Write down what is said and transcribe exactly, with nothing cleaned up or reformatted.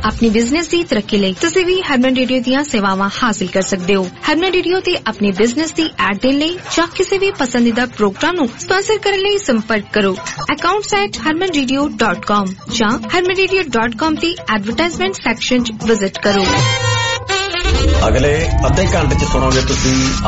अपनी बिजनेस ਦੀ ਤਰੱਕੀ ਲਈ ਤੁਸੀਂ ਵੀ ਹਰਮਨ ਰੇਡੀਓ ਦੀਆਂ ਸੇਵਾਵਾਂ ਹਾਸਲ ਕਰ ਸਕਦੇ ਹੋ। ਹਰਮਨ ਰੇਡੀਓ ਤੇ ਆਪਣੀ ਬਿਜ਼ਨਸ ਦੀ ਐਡ ਦੇਣ ਲਈ ਜਾਂ ਕਿਸੇ ਵੀ ਪਸੰਦੀਦਾ ਪ੍ਰੋਗਰਾਮ ਨੂੰ ਸਪਾਂਸਰ ਕਰਨ ਲਈ ਸੰਪਰਕ ਕਰੋ accounts at harman radio dot com ਜਾਂ harman radio dot com ਦੀ ਐਡਵਰਟਾਈਜ਼ਮੈਂਟ ਸੈਕਸ਼ਨ 'ਚ ਵਿਜ਼ਿਟ ਕਰੋ। ਅਗਲੇ ਅੱਧੇ ਘੰਟੇ 'ਚ ਸੁਣੋਗੇ ਤੁਸੀਂ